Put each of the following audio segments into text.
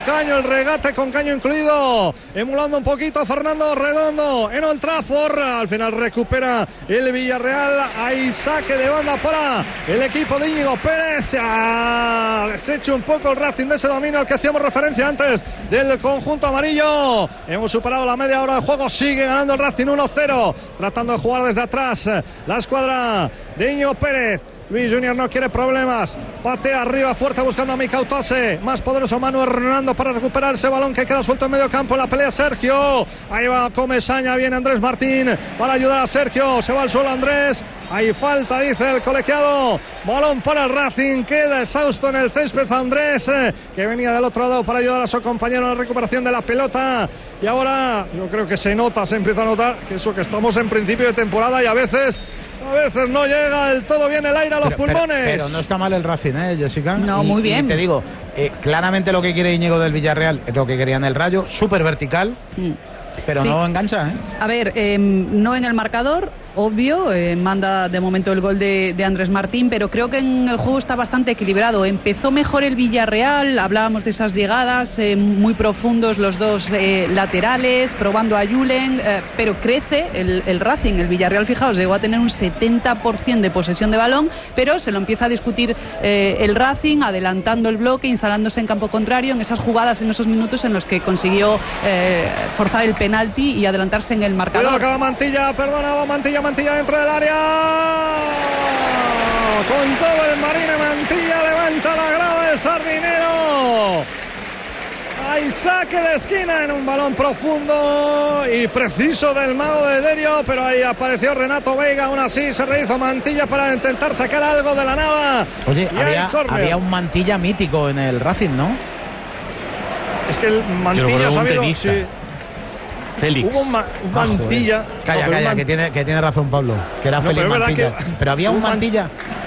Caño, el regate con caño incluido, emulando un poquito Fernando Redondo en Old Trafford. Al final recupera el Villarreal. Hay saque de banda para el equipo de Íñigo Pérez. Se ha deshecho un poco el Racing de ese dominio al que hacíamos referencia antes del conjunto amarillo. Hemos superado la media hora de juego. Sigue ganando el Racing 1-0, tratando de jugar desde atrás la escuadra de Íñigo Pérez. Luis Junior no quiere problemas, patea arriba fuerte buscando a Mikautase, más poderoso Manu Hernando para recuperar ese balón que queda suelto en medio campo. En la pelea Sergio, ahí va Comesaña, viene Andrés Martín para ayudar a Sergio, se va al suelo Andrés, hay falta dice el colegiado, balón para el Racing, queda exhausto en el césped Andrés, que venía del otro lado para ayudar a su compañero en la recuperación de la pelota. Y ahora yo creo que se empieza a notar que eso, que estamos en principio de temporada y a veces no llega del todo bien el aire a los pulmones. Pero no está mal el Racing, Jessica. No, muy bien. Y te digo, claramente lo que quiere Íñigo del Villarreal es lo que quería en el Rayo, súper vertical, pero sí, no engancha, A ver, no en el marcador, obvio, manda de momento el gol de Andrés Martín, pero creo que en el juego está bastante equilibrado. Empezó mejor el Villarreal, hablábamos de esas llegadas muy profundos los dos laterales, probando a Julen, pero crece el Racing. El Villarreal, fijaos, llegó a tener un 70% de posesión de balón, pero se lo empieza a discutir el Racing, adelantando el bloque, instalándose en campo contrario, en esas jugadas, en esos minutos en los que consiguió forzar el penalti y adelantarse en el marcador. Cuidado, acaba Mantilla dentro del área, con todo el Marine. Mantilla levanta la grada del Sardinero. Hay saque de esquina en un balón profundo y preciso del mago de Derio, pero ahí apareció Renato Veiga. Aún así se rehizo Mantilla para intentar sacar algo de la nada. Oye, había un Mantilla mítico en el Racing, ¿no? Es que el Mantilla ha sabido... Félix. Hubo un Mantilla. Calla, que tiene razón Pablo, que era Félix Mantilla. Pero había un Mantilla.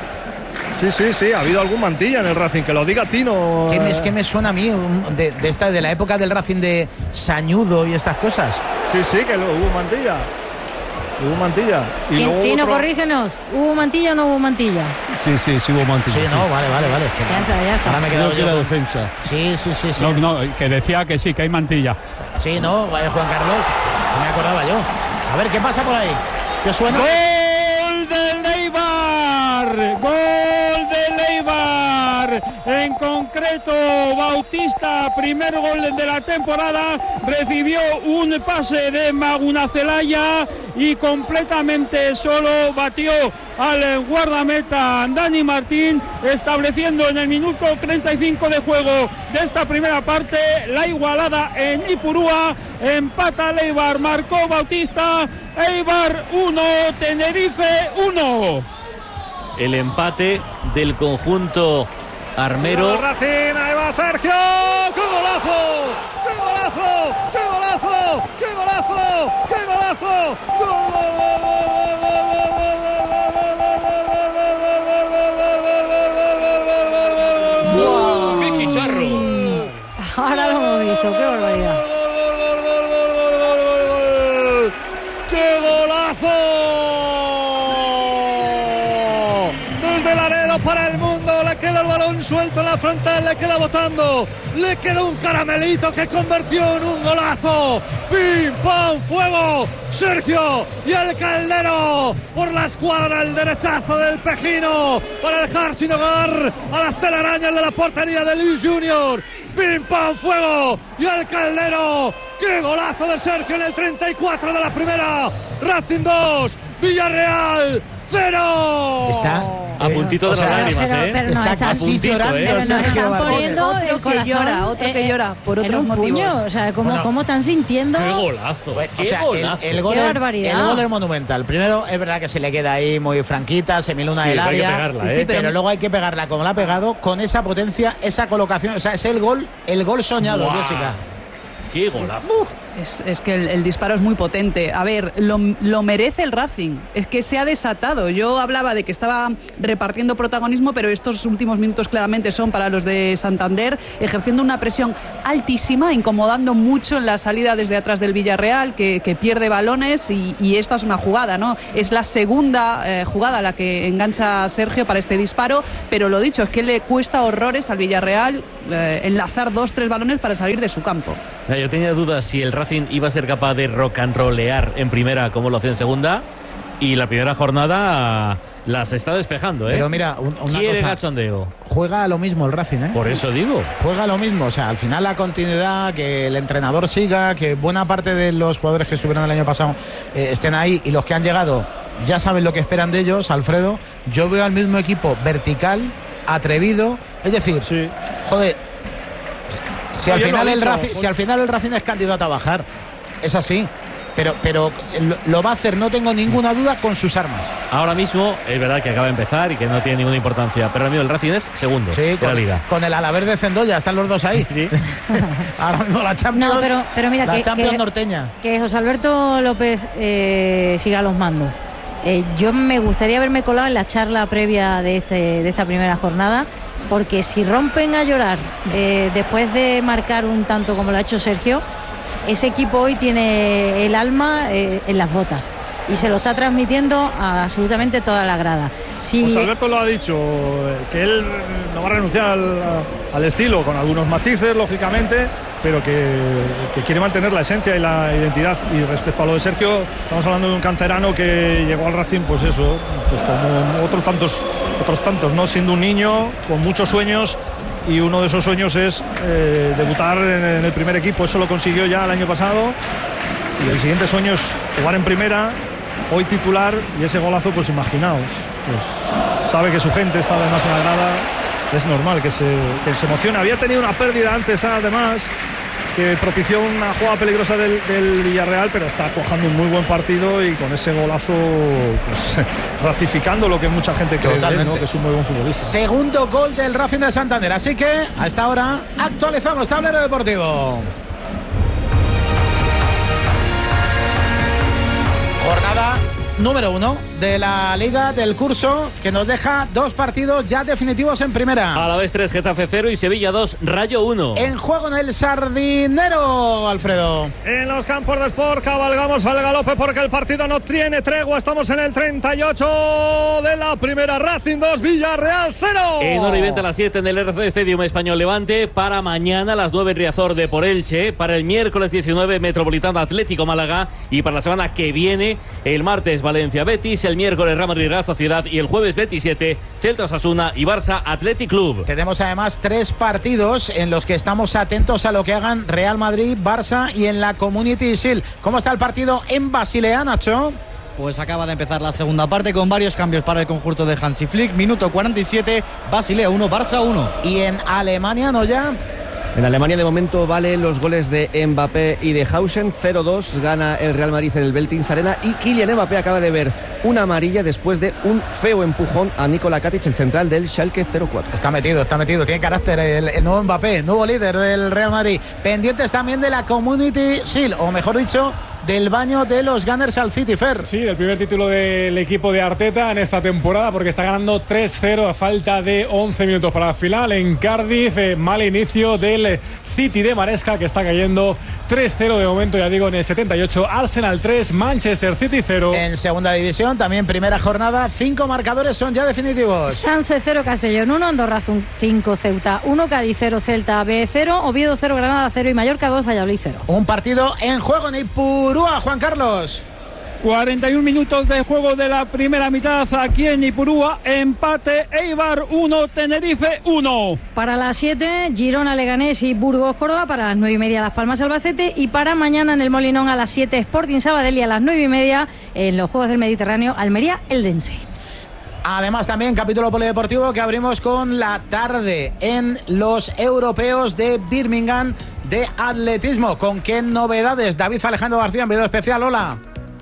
Sí, ha habido algún Mantilla en el Racing, que lo diga Tino. Es que me suena a mí de la época del Racing de Sañudo y estas cosas. Sí, que hubo Mantilla. Y Tino, corrígenos. ¿Hubo Mantilla o no hubo Mantilla? Sí, hubo Mantilla. Sí, no, vale. Ya está. Ahora me he quedado yo. La defensa. Sí. No, que decía que sí, que hay Mantilla. Sí, no, Juan Carlos. No me acordaba yo. A ver, ¿qué pasa por ahí? ¿Qué suena? ¡Gol del Eibar! ¡Gol del Eibar! En concreto, Bautista, primer gol de la temporada, recibió un pase de Maguna Celaya y completamente solo batió al guardameta Dani Martín, estableciendo en el minuto 35 de juego de esta primera parte la igualada en Ipurúa. Empata el Eibar, marcó Bautista. Eibar 1, Tenerife 1. El empate del conjunto armero. Racing, ahí va Sergio. ¡Qué golazo! ¡Qué golazo! ¡Qué golazo! ¡Qué golazo! ¡Qué golazo! ¡Wow! ¡Qué chicharro! Ahora lo hemos visto, qué barbaridad. ¡Qué golazo! Desde Laredo para el mundo, le queda el balón suelto en la frontal, le queda botando, le queda un caramelito que convirtió en un golazo. ¡Pim, pam, fuego! Sergio y el Caldero por la escuadra, el derechazo del Pejino para dejar sin hogar a las telarañas de la portería de Luis Junior. ¡Pim, pam, fuego! Y el Caldero. ¡Qué golazo de Sergio en el 34 de la primera! Racing 2, Villarreal 0. Está a puntito de las lágrimas, pero está casi llorando. Pero nos están poniendo otro que llora por otros motivos. O sea, ¿cómo están sintiendo? ¡Qué golazo! El gol del Monumental. Primero, es verdad que se le queda ahí muy franquita, semiluna del área. Pegarla, pero luego hay que pegarla como la ha pegado, con esa potencia, esa colocación. O sea, es el gol soñado, Jessica. ¡Qué golazo! Es que el disparo es muy potente. A ver, lo merece el Racing. Es que se ha desatado. Yo hablaba de que estaba repartiendo protagonismo, pero estos últimos minutos claramente son para los de Santander, ejerciendo una presión altísima, incomodando mucho en la salida desde atrás del Villarreal, que pierde balones y esta es una jugada, ¿no? Es la segunda jugada la que engancha Sergio para este disparo, pero lo dicho, es que le cuesta horrores al Villarreal enlazar 2-3 balones para salir de su campo. Yo tenía dudas si el Racing iba a ser capaz de rock and rollear en primera como lo hacía en segunda, y la primera jornada las está despejando, ¿eh? Pero mira, una quiere cosa, cachondeo. juega a lo mismo el Racing, ¿eh? Por eso digo. Juega a lo mismo, o sea, al final la continuidad, que el entrenador siga, que buena parte de los jugadores que estuvieron el año pasado estén ahí, y los que han llegado ya saben lo que esperan de ellos, Alfredo. Yo veo al mismo equipo vertical, atrevido, es decir, sí. Joder, si al final el Racing es candidato a bajar, es así. Pero lo va a hacer, no tengo ninguna duda, con sus armas. Ahora mismo es verdad que acaba de empezar y que no tiene ninguna importancia, pero el Racing es segundo de la liga. Con el Alavés de Cendoya, están los dos ahí. Sí. Ahora mismo la Champions, no, pero mira, la Champions norteña. Que José Alberto López siga los mandos. Yo me gustaría haberme colado en la charla previa de esta primera jornada, porque si rompen a llorar después de marcar un tanto como lo ha hecho Sergio, ese equipo hoy tiene el alma en las botas y se lo está transmitiendo a absolutamente toda la grada. Pues Alberto lo ha dicho, que él no va a renunciar al estilo, con algunos matices, lógicamente, pero que quiere mantener la esencia y la identidad. Y respecto a lo de Sergio, estamos hablando de un canterano que llegó al Racing, pues eso, pues como otros tantos, ¿no? Siendo un niño con muchos sueños, y uno de esos sueños es debutar en el primer equipo. Eso lo consiguió ya el año pasado, y el siguiente sueño es jugar en primera, hoy titular, y ese golazo, pues imaginaos, pues sabe que su gente está además en la grada, es normal que se emocione. Había tenido una pérdida antes, además, que propició una jugada peligrosa del Villarreal, pero está cuajando un muy buen partido, y con ese golazo, pues ratificando lo que mucha gente cree, ¿no? Que es un muy buen futbolista. Segundo gol del Racing de Santander, así que a esta hora actualizamos tablero deportivo. Jornada número 1 de la Liga del curso, que nos deja 2 partidos ya definitivos en primera. Alavés 3, Getafe 0 y Sevilla 2, Rayo 1. En juego en el Sardinero, Alfredo. En los campos de Sport cabalgamos al galope, porque el partido no tiene tregua. Estamos en el 38 de la primera. Racing 2, Villarreal 0. En hora y 20 a las 7 en el RC Stadium Español Levante. Para mañana a las 9 en Riazor de por Elche. Para el miércoles 19 Metropolitano Atlético Málaga. Y para la semana que viene, el martes Valencia Betis, el miércoles Real Madrid Real Sociedad y el jueves 27 Celta Osasuna y Barça Athletic Club. Tenemos además 3 partidos en los que estamos atentos a lo que hagan Real Madrid, Barça y en la Community Shield. ¿Cómo está el partido en Basilea, Nacho? Pues acaba de empezar la segunda parte con varios cambios para el conjunto de Hansi Flick. Minuto 47, Basilea 1, Barça 1. ¿Y en Alemania, no ya? En Alemania de momento valen los goles de Mbappé y de Hausen. 0-2 gana el Real Madrid en el Veltins Arena, y Kylian Mbappé acaba de ver una amarilla después de un feo empujón a Nikola Katic, el central del Schalke 04. Está metido, tiene carácter el nuevo Mbappé, nuevo líder del Real Madrid. Pendientes también de la Community Shield, o mejor dicho, del baño de los Gunners al City Fair. Sí, el primer título del equipo de Arteta en esta temporada, porque está ganando 3-0 a falta de 11 minutos para la final en Cardiff. Mal inicio del City de Maresca, que está cayendo 3-0 de momento, ya digo, en el 78. Arsenal 3, Manchester City 0. En segunda división, también primera jornada, 5 marcadores son ya definitivos. Sanse 0, Castellón 1, Andorra 5, Ceuta 1, Cádiz 0, Celta B 0, Oviedo 0, Granada 0 y Mallorca 2, Valladolid 0. Un partido en juego en Ipurúa, Juan Carlos. 41 minutos de juego de la primera mitad aquí en Ipurúa. Empate, Eibar 1, Tenerife 1. Para las 7, Girona, Leganés y Burgos, Córdoba. Para las 9:30, Las Palmas, Albacete. Y para mañana en el Molinón a las 7, Sporting Sabadell, y a las 9:30 en los Juegos del Mediterráneo, Almería, Eldense. Además, también capítulo polideportivo que abrimos con la tarde en los europeos de Birmingham de atletismo. ¿Con qué novedades? David Alejandro García, en video especial. Hola.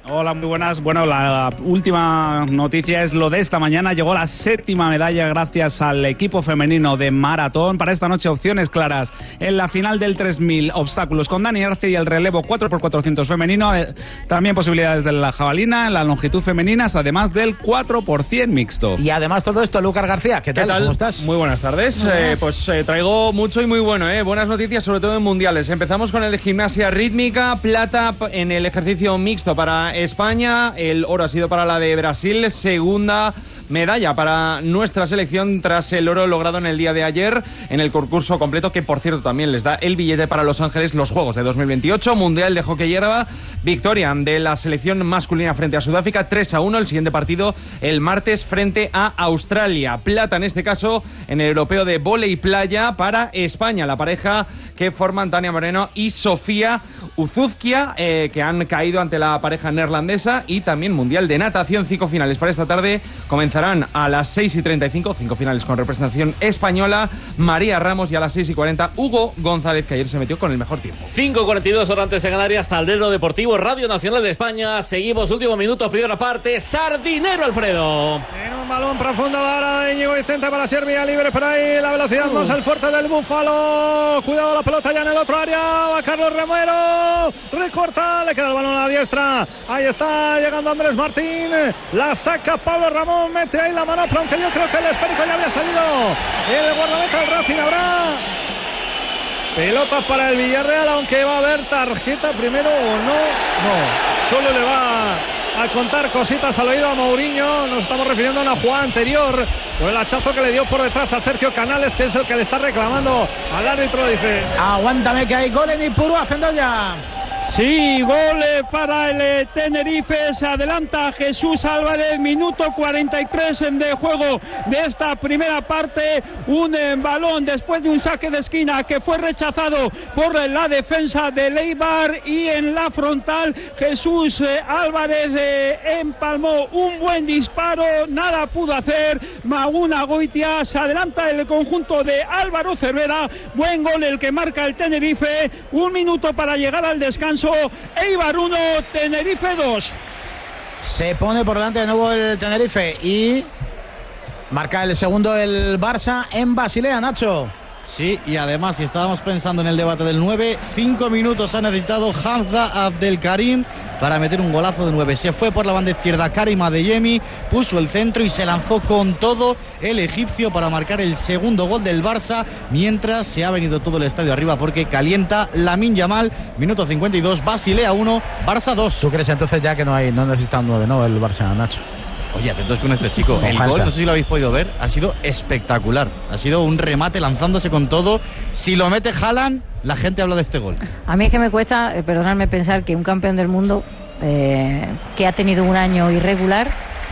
Hola, muy buenas. Bueno, la última noticia es lo de esta mañana. Llegó la 7ª medalla gracias al equipo femenino de maratón. Para esta noche, opciones claras en la final del 3000 obstáculos con Dani Arce y el relevo 4x400 femenino. También posibilidades de la jabalina, en la longitud femenina, además del 4x100 mixto. Y además todo esto, Lucas García, ¿qué tal? ¿Cómo estás? Muy buenas tardes. Traigo mucho y muy bueno, buenas noticias, sobre todo en mundiales. Empezamos con el de gimnasia rítmica, plata en el ejercicio mixto para España, el oro ha sido para la de Brasil, segunda medalla para nuestra selección tras el oro logrado en el día de ayer en el concurso completo, que por cierto también les da el billete para Los Ángeles, los Juegos de 2028, Mundial de Hockey Hierba, victoria de la selección masculina frente a Sudáfrica 3-1, el siguiente partido el martes frente a Australia. Plata en este caso en el europeo de vóley playa para España, la pareja que forman Tania Moreno y Sofía Uzuzkia, que han caído ante la pareja neerlandesa. Y también Mundial de Natación, 5 finales para esta tarde, comenzarán a las 6:35, 5 finales con representación española, María Ramos, y a las 6:40 Hugo González, que ayer se metió con el mejor tiempo. 5:42 horas antes de Canarias, Tablero Deportivo, Radio Nacional de España. Seguimos, último minuto, primera parte, Sardinero Alfredo. En un balón profundo ahora de Íñigo Vicente para Serbia, libre por ahí, la velocidad no es el fuerte del Búfalo. Cuidado la pelota ya en el otro área, va Carlos Romero, recorta, le queda el balón a la diestra, ahí está llegando Andrés Martín, la saca Pablo Ramón, mete ahí la manopla, aunque yo creo que el esférico ya había salido. El guardameta del Racing, habrá pelota para el Villarreal, aunque va a haber tarjeta primero o no, solo le va a contar cositas al oído a Mourinho. Nos estamos refiriendo a una jugada anterior por el hachazo que le dio por detrás a Sergio Canales, que es el que le está reclamando al árbitro. Dice: aguántame que hay gol en Ipurú, haciendo ya. Sí, gol para el Tenerife, se adelanta Jesús Álvarez, minuto 43 de juego de esta primera parte, un balón después de un saque de esquina que fue rechazado por la defensa de Eibar, y en la frontal Jesús Álvarez empalmó un buen disparo, nada pudo hacer Maguna Goitia, se adelanta el conjunto de Álvaro Cervera, buen gol el que marca el Tenerife, un minuto para llegar al descanso. Eibar 1, Tenerife 2. Se pone por delante de nuevo el Tenerife y marca el segundo el Barça en Basilea, Nacho. Sí, y además, si estábamos pensando en el debate del 9, 5 minutos ha necesitado Hamza Abdelkarim para meter un golazo de 9. Se fue por la banda izquierda Karim Adeyemi, puso el centro y se lanzó con todo el egipcio para marcar el segundo gol del Barça, mientras se ha venido todo el estadio arriba porque calienta Lamine Yamal. Minuto 52, Basilea 1, Barça 2. ¿Tú crees entonces ya que no necesita un 9, no, el Barça, Nacho? Oye, atentos con este chico. El gol, no sé si lo habéis podido ver, ha sido espectacular. Ha sido un remate lanzándose con todo. Si lo mete Haaland, la gente habla de este gol. A mí es que me cuesta, perdonadme, pensar que un campeón del mundo que ha tenido un año irregular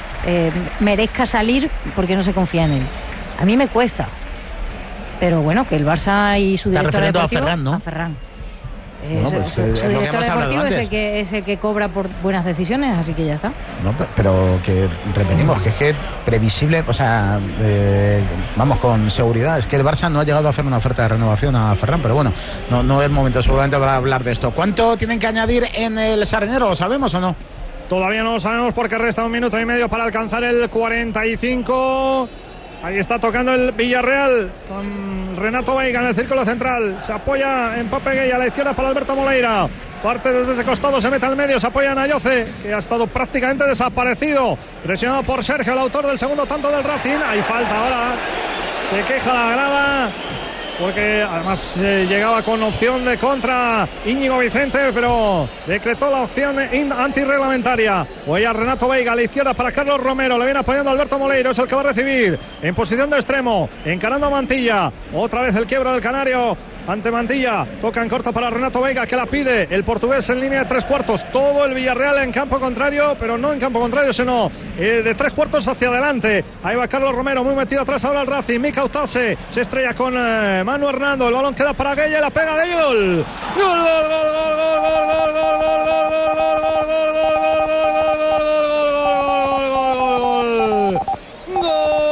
merezca salir porque no se confía en él. A mí me cuesta. Pero bueno, que el Barça y su director deportivo... a Ferran, ¿no? A Ferran. Bueno, pues su director deportivo es el que cobra por buenas decisiones, así que ya está. No, pero que repetimos que es que previsible, o sea, vamos con seguridad, es que el Barça no ha llegado a hacer una oferta de renovación a Ferran, pero bueno, no es el momento seguramente para hablar de esto. ¿Cuánto tienen que añadir en el Sardinero? ¿Lo sabemos o no? Todavía no lo sabemos porque resta 1 minuto y medio para alcanzar el 45. Ahí está tocando el Villarreal con Renato Veiga en el círculo central. Se apoya en Papeguey a la izquierda para Alberto Moleira. Parte desde ese costado, se mete al medio, se apoya en Ayoce, que ha estado prácticamente desaparecido. Presionado por Sergio, el autor del segundo tanto del Racing. Hay falta ahora. Se queja la grada, porque además llegaba con opción de contra Íñigo Vicente, pero decretó la opción antirreglamentaria. Voy a Renato Veiga a la izquierda para Carlos Romero, le viene apoyando Alberto Moleiro, es el que va a recibir en posición de extremo, encarando a Mantilla. Otra vez el quiebro del Canario ante Mantilla, toca en corto para Renato Veiga, que la pide el portugués en línea de 3/4. Todo el Villarreal en campo contrario, pero no en campo contrario, sino de 3/4 hacia adelante. Ahí va Carlos Romero, muy metido atrás ahora el Racing. Mika Utase se estrella con Manu Hernando, el balón queda para Gueye, la pega de gol. Gol, gol, gol, gol, gol, gol, gol, gol, gol, gol, gol, gol, gol.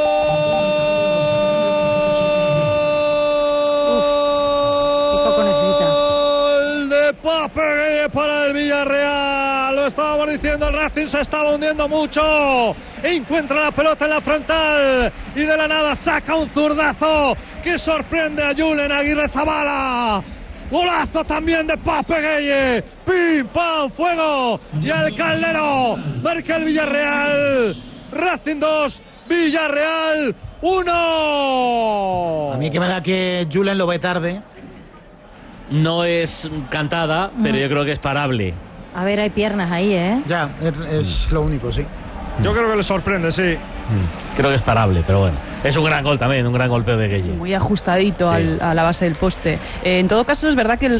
de Pape Gueye para el Villarreal. Lo estábamos diciendo, el Racing se estaba hundiendo mucho. Encuentra la pelota en la frontal y de la nada saca un zurdazo que sorprende a Julen Aguirrezabala. Golazo también de Pape Gueye. Pim, pam, fuego. Y el Caldero marca el Villarreal. Racing 2, Villarreal 1. A mí que me da que Julen lo ve tarde. No es cantada, pero yo creo que es parable. A ver, hay piernas ahí, ¿eh? Ya, es lo único, sí. Yo creo que le sorprende, sí. Creo que es parable, pero bueno. Es un gran gol también, un gran golpeo de Gueye. Muy ajustadito Sí. a la base del poste. En todo caso, es verdad que el